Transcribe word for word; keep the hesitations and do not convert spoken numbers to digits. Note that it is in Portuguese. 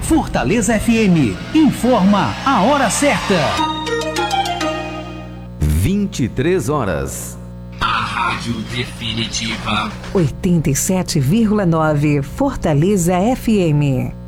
Fortaleza F M informa a hora certa. vinte e três horas. A Rádio Definitiva oitenta e sete vírgula nove Fortaleza F M.